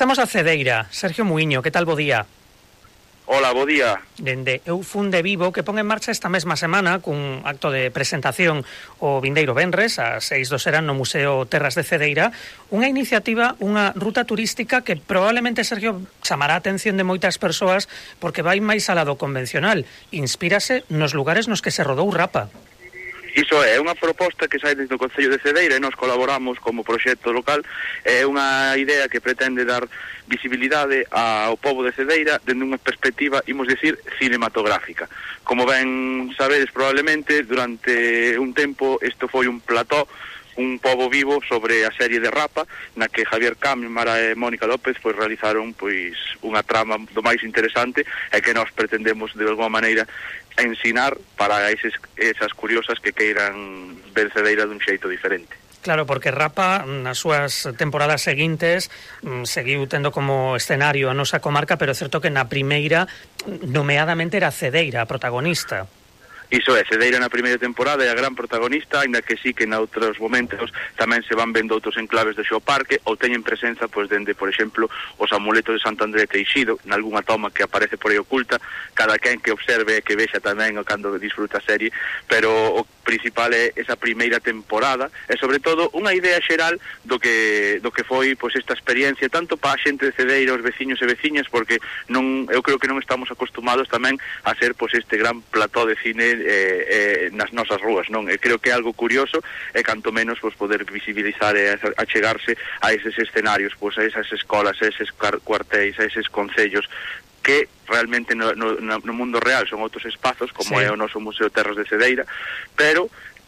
Estamos a Cedeira. Sergio Muiño, que tal, bo día? Hola, bo día. Dende Eu Funde Vivo, que pon en marcha esta mesma semana cun acto de presentación o vindeiro venres a 6 do serán no Museo Terras de Cedeira, unha iniciativa, unha ruta turística que probablemente, Sergio, chamará a atención de moitas persoas porque vai máis alá do convencional. Inspírase nos lugares nos que se rodou Rapa. Iso é unha proposta que sai desde o Concello de Cedeira e nós colaboramos como proxecto local. É unha idea que pretende dar visibilidade ao pobo de Cedeira dende unha perspectiva, imos dicir, cinematográfica. Como ben sabedes probablemente, durante un tempo isto foi un plató, un pobo vivo sobre a serie de Rapa, na que Javier Cámara e Mónica López realizaron unha trama do máis interesante e que nós pretendemos de alguma maneira ensinar para esas curiosas que queiran ver Cedeira dun xeito diferente. Claro, porque Rapa, nas súas temporadas seguintes, seguiu tendo como escenario a nosa comarca, pero é certo que na primeira, nomeadamente, era Cedeira a protagonista. Iso é, Cedeira na primeira temporada é a gran protagonista, aínda que sí que noutros momentos tamén se van vendo outros enclaves do Xeoparque ou teñen presenza, dende, por exemplo, os amuletos de Santo André Teixido, nalgúna toma que aparece por aí oculta, cada quen que observe e que vexa tamén cando disfruta a serie, pero o principal é esa primeira temporada e, sobre todo, unha idea xeral do que foi esta experiencia, tanto para a xente de Cedeira, os veciños e veciñas, porque eu creo que non estamos acostumados tamén a ser este gran plató de cine nas nosas rúas, non? E creo que é algo curioso e canto menos poder visibilizar e achegarse a eses escenarios, a esas escolas, a eses cuartéis, a eses concellos que realmente no mundo real son outros espazos, como é o noso Museo Terras de Cedeira, pero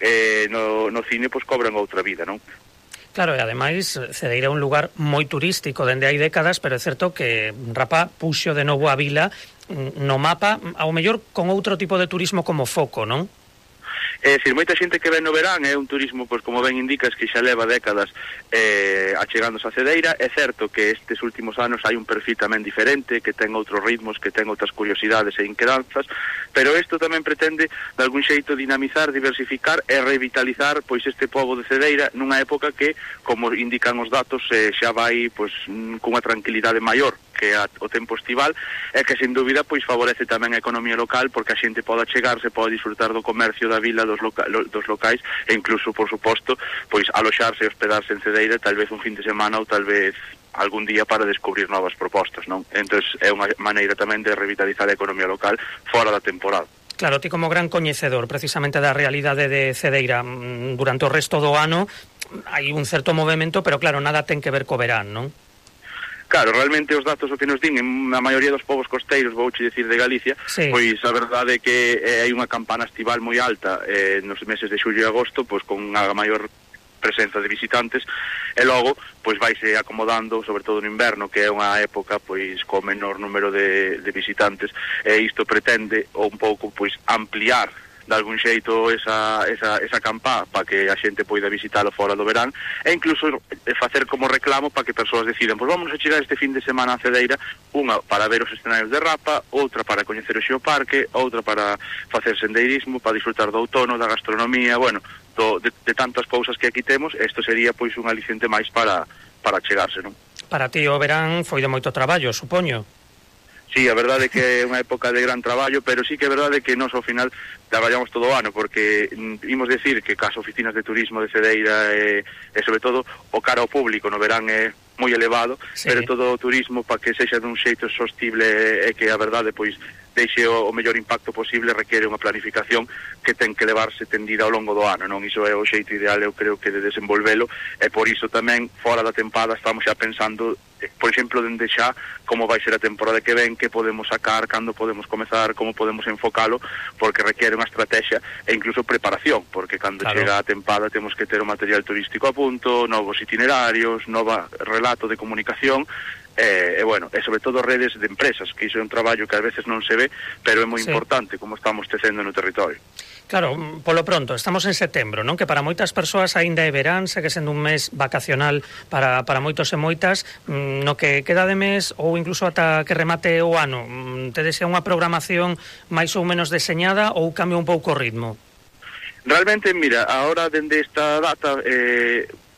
no cine cobran outra vida, non? Claro, e ademais Cedeira é un lugar moi turístico dende hai décadas, pero é certo que Rapa puxo de novo a vila no mapa, ao mellor con outro tipo de turismo como foco, non? É dicir, moita xente que ven no verán é un turismo, como ben indicas, que xa leva décadas achegándose a Cedeira. É certo que estes últimos anos hai un perfil tamén diferente, que ten outros ritmos, que ten outras curiosidades e inquedanzas, pero isto tamén pretende, de algún xeito, dinamizar, diversificar e revitalizar este pobo de Cedeira nunha época que, como indican os datos, xa vai cunha tranquilidade maior que o tempo estival, e que sen dúbida favorece tamén a economía local, porque a xente pode achegarse, pode disfrutar do comercio da vila, dos locais, e incluso, por suposto, aloxarse e hospedarse en Cedeira, tal vez un fin de semana ou tal vez algún día para descubrir novas propostas, non? Entón é unha maneira tamén de revitalizar a economía local fora da temporada. Claro, ti como gran coñecedor precisamente da realidade de Cedeira, durante o resto do ano hai un certo movimento, pero claro, nada ten que ver co verán, non? Claro, realmente os datos o que nos din en a maioría dos povos costeiros, vouche dicir de Galicia, sí. A verdade é que hai unha campana estival moi alta nos meses de xullo e agosto, con unha maior presenza de visitantes, e logo vaise acomodando, sobre todo no inverno, que é unha época co menor número de visitantes, e isto pretende un pouco ampliar de algún xeito esa campá para que a xente poida visitalo fora do verán, e incluso facer como reclamo para que persoas decidan, vamos a chegar este fin de semana a Cedeira, unha para ver os escenarios de Rapa, outra para coñecer o Xeoparque, outra para facer sendeirismo, para disfrutar do outono, da gastronomía, de tantas cousas que aquí temos. Isto sería un aliciente máis para chegarse, non? Para ti o verán foi de moito traballo, supoño. Sí, a verdade é que é unha época de gran traballo, pero sí que é verdade que nós ao final traballamos todo o ano, porque imos decir que cas oficinas de turismo de Cedeira e sobre todo o cara ao público no verán é moi elevado, sí. Pero todo o turismo, para que sexa dun xeito sostible e que a verdade deixe o mellor impacto posible, requiere unha planificación que ten que levarse tendida ao longo do ano, non? Iso é o xeito ideal, eu creo, que de desenvolvelo, e por iso tamén, fora da tempada, estamos xa pensando, por exemplo, dende xa, como vai ser a temporada que ven, que podemos sacar, cando podemos comezar, como podemos enfocalo, porque requiere unha estrategia e incluso preparación, porque cando chega a tempada temos que ter o material turístico a punto, novos itinerarios, nova relato de comunicación, e sobre todo redes de empresas, que iso é un traballo que a veces non se ve, pero é moi importante como estamos tecendo no territorio. Claro, polo pronto, estamos en setembro, non? Que para moitas persoas aínda é verán, segue sendo un mes vacacional para moitos e moitas, no que queda de mes ou incluso ata que remate o ano. Tedes unha programación máis ou menos deseñada ou cambia un pouco o ritmo? Realmente, mira, ahora dende esta data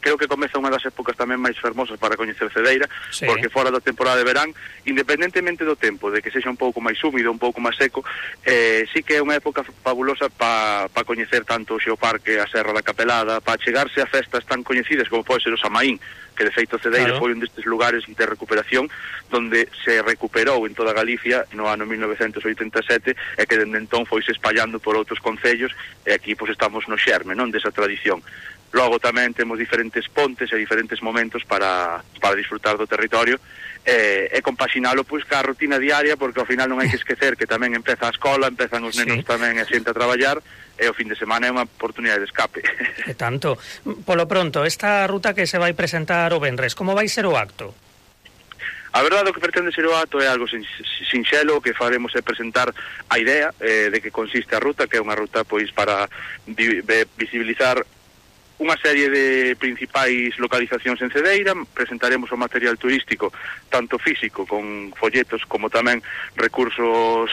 creo que comeza unha das épocas tamén máis fermosas para coñecer Cedeira, sí, porque fora da temporada de verán, independentemente do tempo, de que sexa un pouco máis húmido, un pouco máis seco, sí que é unha época fabulosa para coñecer tanto o Xeoparque, a Serra da Capelada, para chegarse a festas tan coñecidas como pode ser o Samaín, que de feito Cedeira foi un destes lugares de recuperación donde se recuperou en toda Galicia no ano 1987 e que dende entón foise espallando por outros concellos, e aquí pois estamos no xerme, non, desa tradición. Logo tamén temos diferentes pontes e diferentes momentos para disfrutar do territorio e compaxinalo pois ca rutina diaria, porque ao final non hai que esquecer que tamén empeza a escola, empezan os nenos tamén a xente a traballar, e o fin de semana é unha oportunidade de escape. E tanto. Polo pronto, esta ruta que se vai presentar o venres, como vai ser o acto? A verdade, o que pretende ser o acto é algo sinxelo. O que faremos é presentar a idea de que consiste a ruta, que é unha ruta pois para visibilizar unha serie de principais localizacións en Cedeira. Presentaremos o material turístico tanto físico con folletos como tamén recursos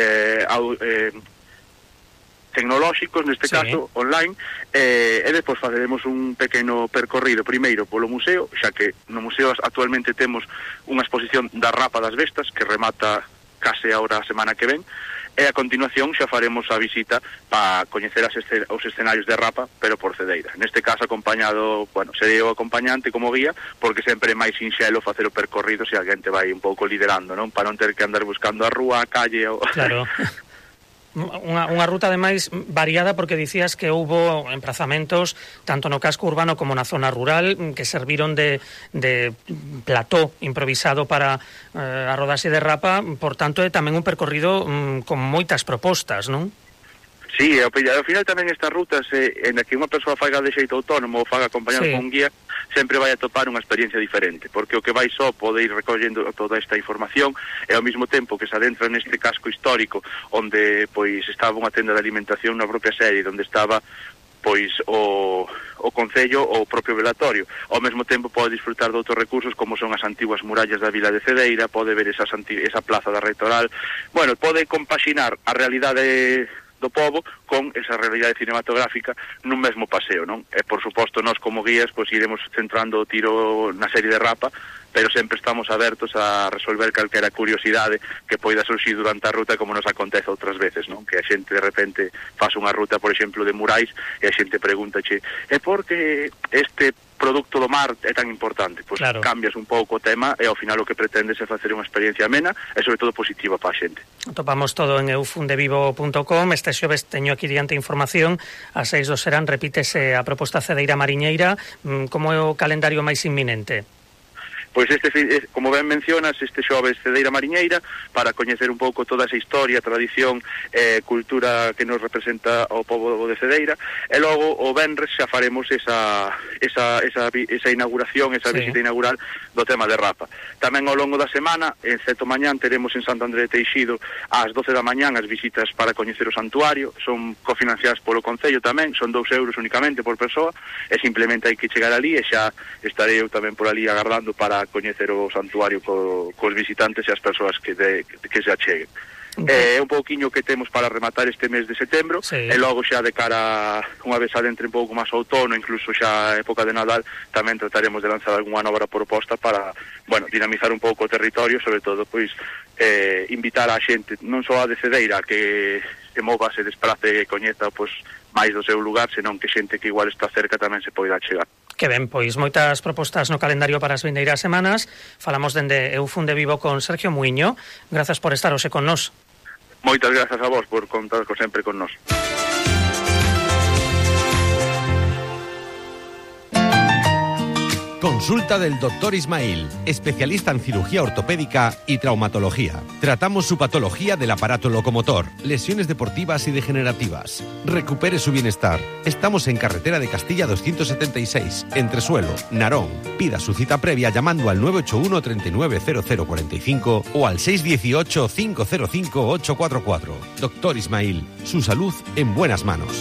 tecnolóxicos, neste caso online, e despois faremos un pequeno percorrido primeiro polo museo, xa que no museo actualmente temos unha exposición da Rapa das Bestas que remata case ahora a semana que ven, e a continuación xa faremos a visita para coñecer os escenarios de Rapa, pero por Cedeira. Neste caso acompañado, serei o acompañante como guía, porque sempre é máis sinxelo facer o percorrido se alguén te vai un pouco liderando, non? Para non ter que andar buscando a rúa, a calle ou... Claro. Unha ruta ademais variada, porque dicías que houbo emprazamentos tanto no casco urbano como na zona rural que serviron de plató improvisado para a rodaxe de Rapa, por tanto é tamén un percorrido con moitas propostas, non? Sí, ao final tamén estas rutas en a que unha persoa faga de xeito autónomo ou faga acompañado con un guía, sempre vai a topar unha experiencia diferente, porque o que vai só pode ir recollendo toda esta información e ao mesmo tempo que se adentra neste casco histórico onde pois estaba unha tenda de alimentación na propia serie, onde estaba pois o concello ou o propio velatorio. Ao mesmo tempo pode disfrutar de outros recursos como son as antiguas murallas da vila de Cedeira, pode ver esa plaza da Rectoral. Pode compaxinar a realidade do pobo con esa realidade cinematográfica nun mesmo paseo, non? E, por suposto, nós como guías pois iremos centrando o tiro na serie de Rapa, pero sempre estamos abertos a resolver calquera curiosidade que poida surxir durante a ruta, como nos acontece outras veces, non? Que a xente de repente faz unha ruta, por exemplo, de Murais, e a xente pregúntache, por que este produto do mar é tan importante? Pois claro, cambias un pouco o tema e ao final o que pretendes é facer unha experiencia amena e sobre todo positiva para a xente. Topamos todo en eufundevivo.com. Este xoves teño aquí diante información. A 6 do serán repítese a proposta Cedeira Mariñeira. Como é o calendario máis inminente? Pois como ben mencionas, este xoves Cedeira Mariñeira, para coñecer un pouco toda esa historia, tradición e cultura que nos representa o pobo de Cedeira, e logo o venres xa faremos esa inauguración, esa visita inaugural do tema de Rapa. Tamén ao longo da semana, en Ceto mañán, teremos en Santo André de Teixido ás 12 da mañán as visitas para coñecer o santuario. Son cofinanciadas polo Concello tamén, son 2 euros únicamente por persoa, e simplemente hai que chegar ali e xa estarei eu tamén por ali agardando para coñecer o santuario cos visitantes e as persoas que se acheguen. É un pouquiño que temos para rematar este mes de setembro, e logo xa de cara unha vez adentre un pouco máis outono, incluso xa a época de Nadal, tamén trataremos de lanzar algunha nova proposta para, dinamizar un pouco o territorio, sobre todo, pois, invitar a xente, non só a de Cedeira, que mova, se desprace e coñeza, pois, máis do seu lugar, senón que xente que igual está cerca tamén se poida chegar. Que ben, pois moitas propostas no calendario para as vindeiras semanas. Falamos dende Eufunde Vivo con Sergio Muiño. Grazas por estar hoxe con nós. Moitas grazas a vos por contar sempre con nós. Consulta del Dr. Ismail, especialista en cirugía ortopédica y traumatología. Tratamos su patología del aparato locomotor, lesiones deportivas y degenerativas. Recupere su bienestar. Estamos en Carretera de Castilla 276, Entresuelo, Narón. Pida su cita previa llamando al 981 390045 o al 618 505 844. Dr. Ismail, su salud en buenas manos.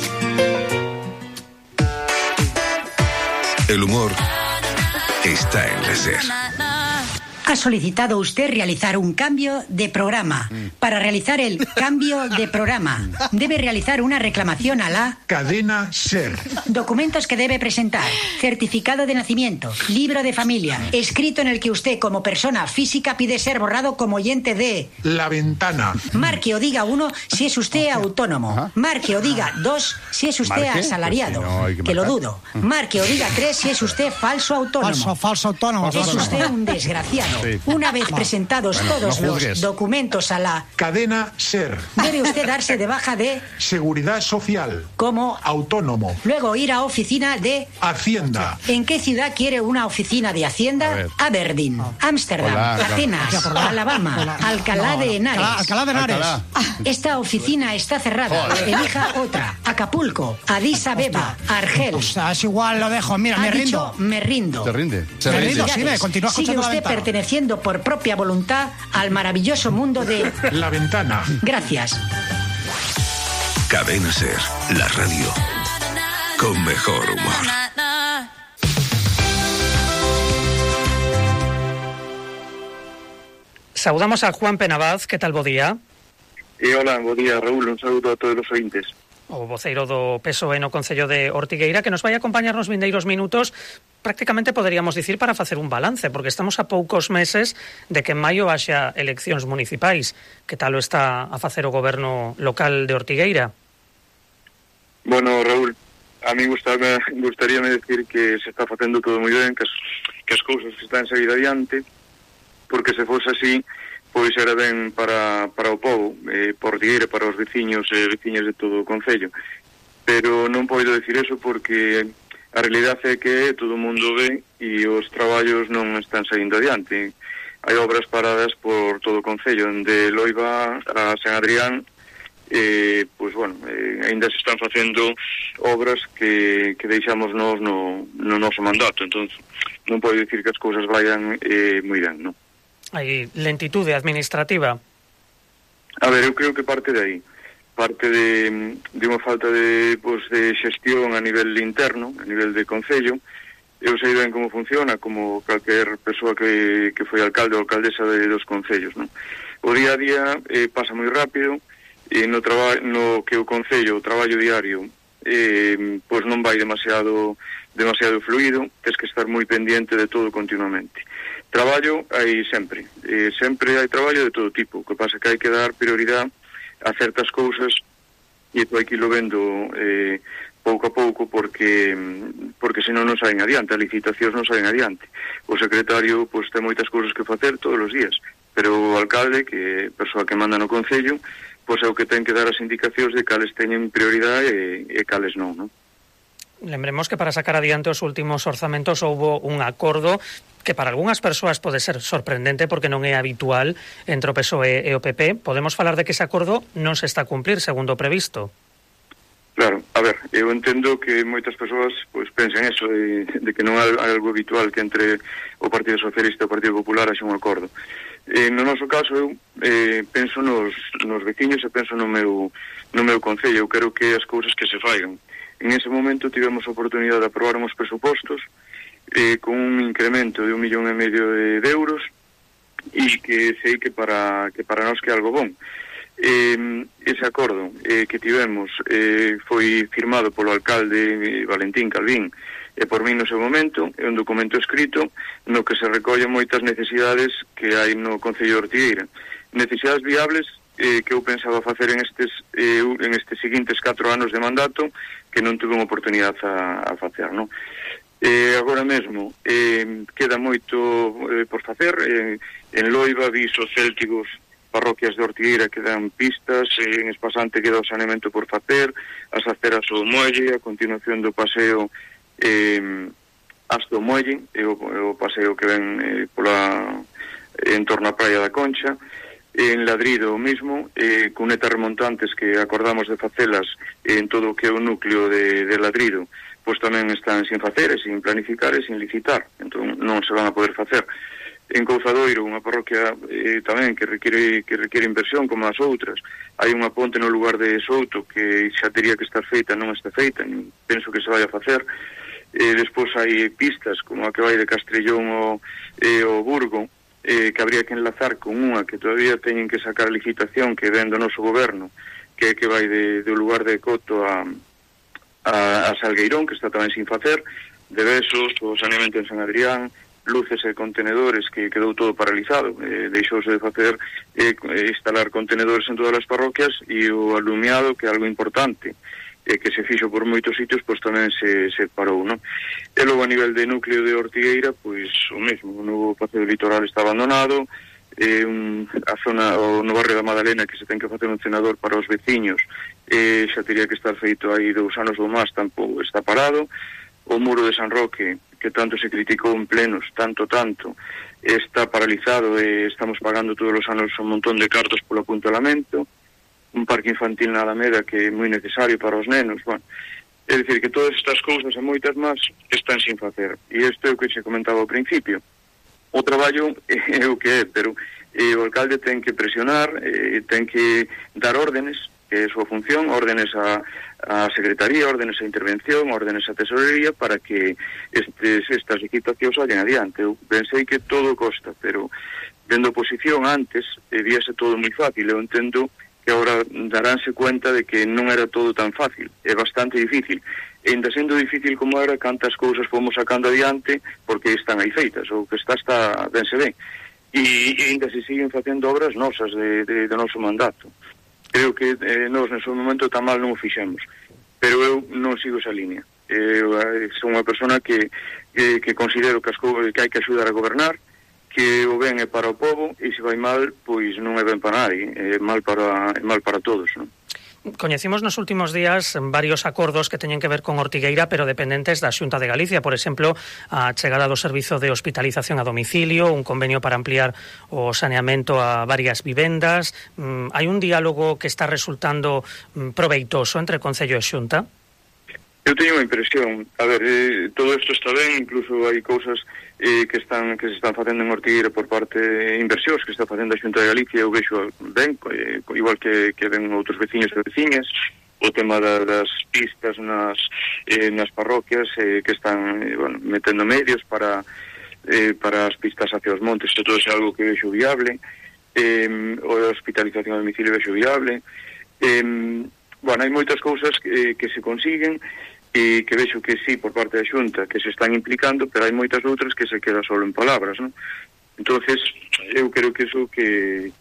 El humor está en la SER. Ha solicitado usted realizar un cambio de programa. Para realizar el cambio de programa, debe realizar una reclamación a la Cadena SER. Documentos que debe presentar: certificado de nacimiento, libro de familia, escrito en el que usted como persona física pide ser borrado como oyente de La Ventana. Marque o diga 1 si es usted autónomo. Marque o diga 2 si es usted asalariado. Pues si no, que lo dudo. Marque o diga 3 si es usted falso autónomo. Falso autónomo. Es usted un desgraciado. Sí. Una vez presentados todos no los juzgues. documentos a la Cadena SER. debe usted darse de baja de Seguridad Social. como Autónomo. luego ir a oficina de Hacienda. ¿En qué ciudad quiere una oficina de A Hacienda? ver. Aberdeen, Ámsterdam, Hola, Atenas, Alabama, Alcalá de Henares. Alcalá de Henares. Alcalá. Esta oficina está cerrada. Elija otra. Acapulco, Addis Abeba, Argel. O sea, es igual, lo dejo. Mira, Ha me dicho, rindo. me rindo. Se rinde. Se Me rinde. rindo, sí, continúa Sigue escuchando La usted Ventana. perteneciendo por propia voluntad al maravilloso mundo de... La Ventana. Gracias. Cadena SER, la radio con mejor humor. Saudamos a Juan Penabaz, que tal bo día? Hola, bo día, Raúl, un saúdo a todos os ointes. O voceiro do PSOE no Concello de Ortigueira, que nos vai acompañar nos vindeiros minutos, prácticamente poderíamos dicir para facer un balance, porque estamos a poucos meses de que en maio haxa eleccións municipais. Que tal o está a facer o goberno local de Ortigueira? Bueno, Raúl, a mí gustaríame decir que se está facendo todo moi ben, que as cousas están seguir adiante, porque se fose así, pois era ben para o povo, por Ortigueira, para os veciños e veciñas de todo o concello. Pero non podo decir eso porque a realidade é que todo o mundo ve e os traballos non están saindo adiante. Hai obras paradas por todo o concello, onde Loiva a San Adrián, pois bueno, ainda se están facendo obras que deixamos nós no noso mandato, entón non podo dicir que as cousas vayan moi ben, non? Hai lentitude administrativa? A ver, eu creo que parte de aí. Parte de unha falta de xestión a nivel interno, a nivel de concello. Eu sei ben como funciona, como calquer persoa que foi alcalde ou alcaldesa dos concellos, non? O día a día pasa moi rápido, e no que o concello, o traballo diario, pois non vai demasiado fluido, tens que estar moi pendiente de todo continuamente. Traballo hai sempre hai traballo de todo tipo, o que pasa que hai que dar prioridade a certas cousas e isto hai que irlo vendo pouco a pouco porque senón non saen adiante, as licitacións non saen adiante. O secretario pois ten moitas cousas que facer todos os días, pero o alcalde, que é a persoa que manda no concello, pois é o que ten que dar as indicacións de cales teñen prioridade e cales non, non? Lembremos que para sacar adiante os últimos orzamentos houbo un acordo que para algunhas persoas pode ser sorprendente porque non é habitual entre o PSOE e o PP. Podemos falar de que ese acordo non se está a cumplir segundo o previsto? Claro, a ver, eu entendo que moitas persoas pois pensen eso, de que non é algo habitual que entre o Partido Socialista e o Partido Popular haxe un acordo. No noso caso, eu penso nos veciños e penso no meu concello. Eu quero que as cousas que se faigan. En ese momento tivemos a oportunidade de aprobar uns presupostos con un incremento de 1,5 millón de euros e que sei que para nós que é algo bon. Ese acordo que tivemos foi firmado polo alcalde Valentín Calvín e por mí no seu momento, é un documento escrito no que se recollen moitas necesidades que hai no Concello de Ortigueira. Necesidades viables que eu pensaba facer en estes seguintes 4 anos de mandato que non tuve unha oportunidade a facer, non? Agora mesmo queda moito por facer. En Loiva, Viso, Céltigos, parroquias de Ortigueira que dan pistas, en Espasante queda o saneamento por facer, as aceras ao Muelle, a continuación do paseo hasta o Muelle, o paseo que ven en torno á Praia da Concha. En Ladrido o mismo, cunetas remontantes que acordamos de facelas en todo o que é o núcleo de Ladrido, pois tamén están sin facer, sin planificar e sin licitar, entón non se van a poder facer. En Couzadoiro, unha parroquia tamén que requiere inversión como as outras, hai unha ponte no lugar de Souto que xa teria que estar feita, non está feita, penso que se vai a facer. Despois hai pistas como a que vai de Castrellón ao Burgo, que habría que enlazar con unha que todavía teñen que sacar a licitación que ven do noso goberno, que vai do lugar de Coto a Salgueirón, que está tamén sin facer, de Besos, o saneamento en San Adrián, luces e contenedores, que quedou todo paralizado, deixouse de facer instalar contenedores en todas as parroquias, e o alumiado, que é algo importante, que se fixo por moitos sitios, pois tamén se parou, non? E logo a nivel de núcleo de Ortigueira, pois o mesmo, o novo paseo litoral está abandonado, a zona, no barrio da Madalena, que se ten que facer un cenador para os veciños, xa teria que estar feito aí 2 anos ou máis, tampouco está parado. O muro de San Roque, que tanto se criticou en plenos, tanto, está paralizado e estamos pagando todos os anos un montón de cartos polo apuntalamento. Un parque infantil na Alameda que é moi necesario para os nenos. Bueno, é dicir que todas estas cousas e moitas máis están sin facer. E isto é o que se comentaba ao principio. O traballo é o que é, pero o alcalde ten que presionar, ten que dar órdenes, que é a súa función, órdenes a Secretaría, órdenes a Intervención, órdenes a Tesorería, para que estas licitacións vayan adiante. Eu pensei que todo costa, pero vendo a oposición antes, víase todo moi fácil. Eu entendo que agora daránse cuenta de que non era todo tan fácil, é bastante difícil. E ainda sendo difícil como era, cantas cousas fomos sacando adiante, porque están aí feitas, o que está ben se ve. E ainda se siguen facendo obras nosas do noso mandato. Creo que nós, nese momento, tan mal non o fixemos, pero eu non sigo esa línea. Son unha persona que considero que hai que axudar a gobernar, que o ben é para o povo, e se vai mal, pois non é ben para nadie, é mal para todos, non? Coñecimos nos últimos días varios acordos que teñen que ver con Ortigueira, pero dependentes da Xunta de Galicia. Por exemplo, a chegada do servizo de hospitalización a domicilio, un convenio para ampliar o saneamento a varias vivendas. Hai un diálogo que está resultando proveitoso entre Concello e Xunta? Eu teño unha impresión. A ver, todo isto está ben, incluso hai cousas que se están facendo en Ortigueira por parte de inversións que está facendo a Xunta de Galicia. Eu vexo ben, igual que ven outros veciños e veciñas, o tema das pistas nas parroquias, que están metendo medios para as pistas hacia os montes, e todo é algo que vexo viable. O hospitalización a domicilio vexo viable. Hai moitas cousas que se consiguen, e que vexo que sí, por parte da Xunta, que se están implicando, pero hai moitas outras que se queda solo en palabras, non? Entonces, eu creo que iso que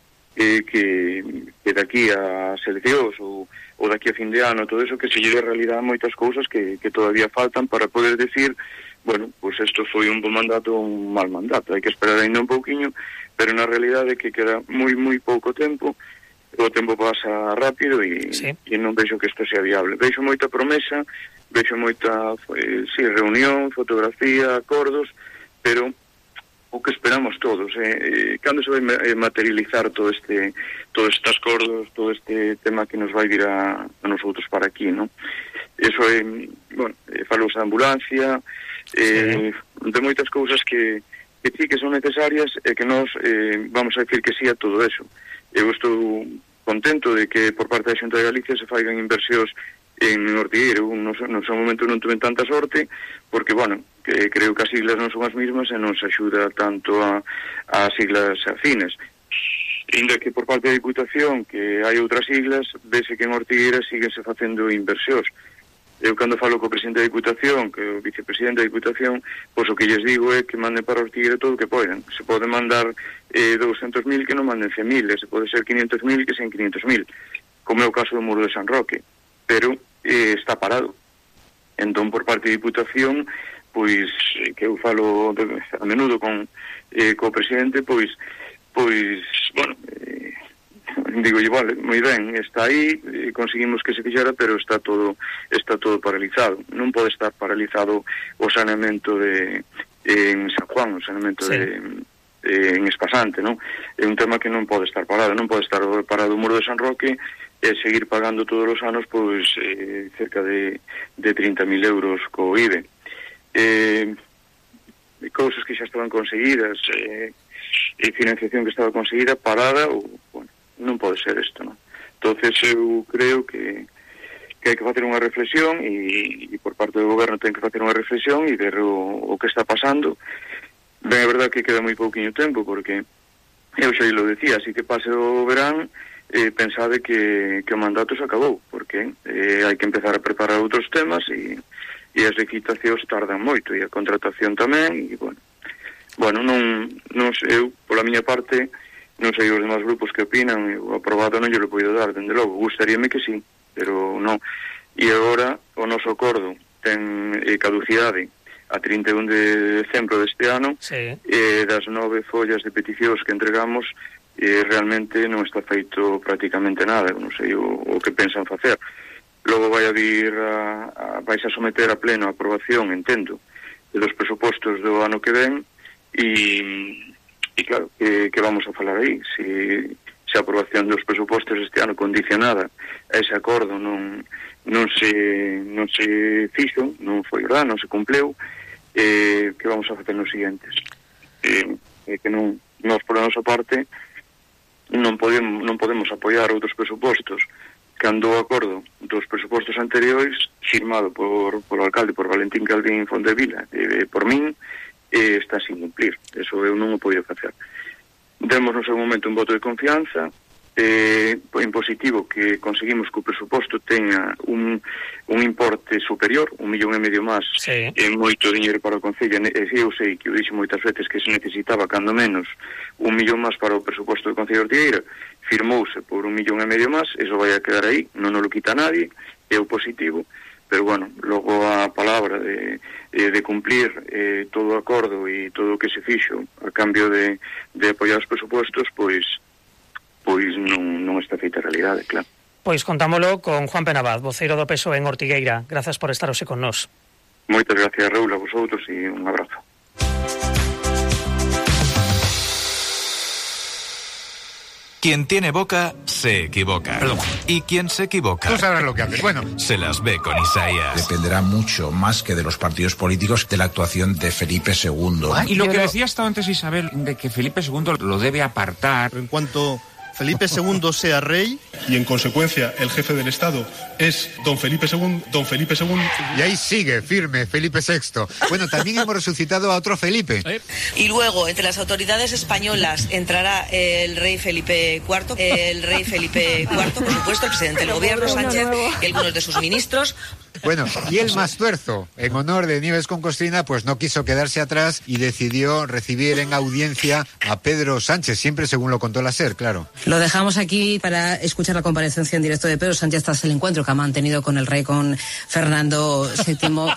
daqui a seleccións ou daqui a fin de ano, todo eso, que se lleve a realidade moitas cousas que todavía faltan para poder decir, bueno, pues isto foi un bon mandato ou un mal mandato. Hai que esperar ainda un pouquiño, pero na realidade que queda moi pouco tempo. O tempo pasa rápido e non vexo que isto sea viable. Vexo moita promesa, vexo moita reunión, fotografía, acordos, pero o que esperamos todos, cando se vai materializar todo estes acordos, todo este tema que nos vai vir a nosotros para aquí, non? Eso é, falos da ambulancia, de moitas cousas que sí que son necesarias e que nós vamos a decir que sí a todo eso. Eu estou contento de que por parte da Xunta de Galicia se faigan inversións en Ortigueira. No seu momento non tuve tanta sorte, porque, que creo que as siglas non son as mismas e non se axuda tanto a siglas afines. Ainda que por parte da Diputación, que hai outras siglas, vese que en Ortigueira síguense facendo inversións. Eu cando falo co presidente da Diputación, que o vicepresidente da Diputación, pois o que lles digo é que manden para Ortigueira todo o que poden. Se pode mandar 200.000, que non manden 100.000, se pode ser 500.000, que sean 500.000, como é o caso do muro de San Roque, pero está parado. Entón, por parte da Diputación, pois, que eu falo a menudo co presidente, pois, digo, vale, moi ben, está aí, conseguimos que se fixera, pero está todo paralizado. Non pode estar paralizado o saneamento en San Juan, o saneamento en Espasante, non? É un tema que non pode estar parado, non pode estar parado o muro de San Roque e seguir pagando todos os anos pois cerca de 30.000 euros co IBE. Cousas que xa estaban conseguidas, financiación que estaba conseguida, parada, non pode ser isto, non? Entonces eu creo que hai que facer unha reflexión e por parte do goberno ten que facer unha reflexión e ver o que está pasando. Ben, é verdad que queda moi pouquiño tempo, porque eu xa lo decía, así que pase o verán, pensade que o mandato se acabou, porque hai que empezar a preparar outros temas e as licitacións tardan moito, e a contratación tamén, e bueno, non sei, eu, pola miña parte, non sei os demais grupos que opinan, o aprobado non lle lo poido dar, dende logo, gustaríame que sí, pero non. E agora, o noso acordo ten caducidade a 31 de decembro deste ano, sí. Das 9 follas de peticións que entregamos, realmente non está feito prácticamente nada, non sei o que pensan facer. Logo vai a vir vais a someter a pleno a aprobación, entendo, dos presupostos do ano que ven, e claro, que vamos a falar aí, se a aprobación dos presupostos este ano condicionada a ese acordo non se fixo, non foi verdad, non se cumpleu, que vamos a facer nos seguintes, que non, nós por a nosa parte non podemos apoiar outros presupostos cando o acordo dos presupostos anteriores firmado por o alcalde, por Valentín Calvín Fontevila, por min, está sin cumplir. Eso eu non o podo facer. Demos no seu momento un voto de confianza, en positivo que conseguimos que o presuposto teña un importe superior, 1,5 millón máis, sí. Moito diñeiro para o Concello. Eu sei que o dixo moitas veces que se necesitaba cando menos 1 millón máis para o presuposto do Concello de Ortigueira, firmouse por 1,5 millón máis, eso vai a quedar aí, non o quita nadie, é o positivo, pero bueno, logo a palabra de cumplir todo o acordo e todo o que se fixo a cambio de apoiar os presupostos, pois non está feita a realidade, claro. Pois contámolo con Juan Penabad, voceiro do PSOE en Ortigueira. Grazas por estar hoxe con nós. Moitas gracias, Raúl, a vosotros, e un abrazo. Quien tiene boca, se equivoca. Perdón. Y quien se equivoca... Tú sabrás lo que haces. Bueno, se las ve con Isaías. Dependerá mucho, más que de los partidos políticos, de la actuación de Felipe II. Y lo que decía hasta antes Isabel, de que Felipe II lo debe apartar. En cuanto Felipe II sea rey, y en consecuencia el jefe del Estado es don Felipe II. Y ahí sigue, firme, Felipe VI. Bueno, también hemos resucitado a otro Felipe. Y luego, entre las autoridades españolas, entrará el rey Felipe IV, por supuesto, el presidente del gobierno, Sánchez, y algunos de sus ministros. Bueno, y el Mastuerzo, en honor de Nieves con Costrina, pues no quiso quedarse atrás y decidió recibir en audiencia a Pedro Sánchez, siempre según lo contó la SER, claro. Lo dejamos aquí para escuchar la comparecencia en directo de Pedro Sánchez tras el encuentro que ha mantenido con el rey, con Fernando VII,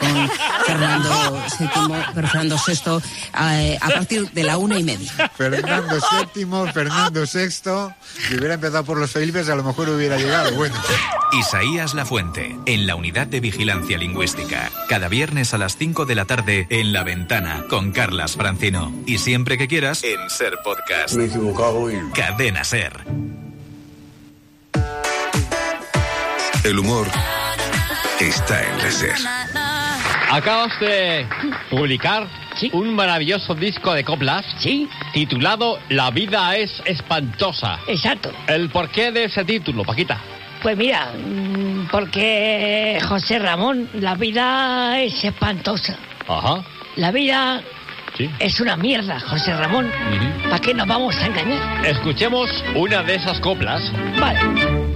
Fernando VI, a partir de la 1:30. Fernando VI, si hubiera empezado por los Felipes, a lo mejor hubiera llegado, bueno. Isaías Lafuente, en la unidad de Vigilancia Lingüística. Cada viernes a las 5 de la tarde en La Ventana con Carlas Francino. Y siempre que quieras en Ser Podcast. Me he equivocado y... Cadena Ser. El humor está en la SER. Acabas de publicar un maravilloso disco de coplas titulado La vida es espantosa. Exacto. ¿El porqué de ese título, Paquita? Pues mira, porque José Ramón, la vida es espantosa. Ajá. La vida es una mierda, José Ramón. ¿Para qué nos vamos a engañar? Escuchemos una de esas coplas. Vale.